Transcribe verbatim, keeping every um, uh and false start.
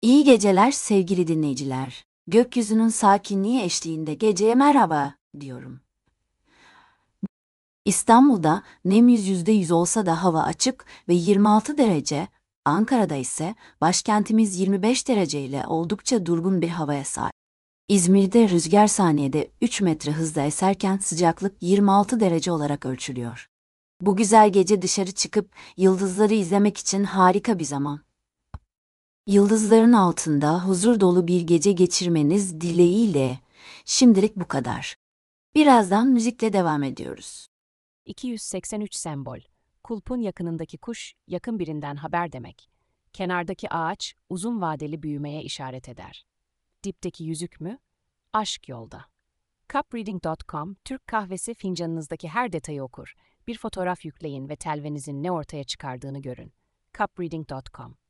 İyi geceler sevgili dinleyiciler. Gökyüzünün sakinliği eşliğinde geceye merhaba diyorum. İstanbul'da nem yüzde yüz olsa da hava açık ve yirmi altı derece, Ankara'da ise başkentimiz yirmi beş derece ile oldukça durgun bir havaya sahip. İzmir'de rüzgar saniyede üç metre hızla eserken sıcaklık yirmi altı derece olarak ölçülüyor. Bu güzel gece dışarı çıkıp yıldızları izlemek için harika bir zaman. Yıldızların altında huzur dolu bir gece geçirmeniz dileğiyle. Şimdilik bu kadar. Birazdan müzikle devam ediyoruz. iki yüz seksen üç sembol. Kulpun yakınındaki kuş, yakın birinden haber demek. Kenardaki ağaç, uzun vadeli büyümeye işaret eder. Dipteki yüzük mü? Aşk yolda. cupreading nokta com, Türk kahvesi fincanınızdaki her detayı okur. Bir fotoğraf yükleyin ve telvenizin ne ortaya çıkardığını görün. cupreading nokta com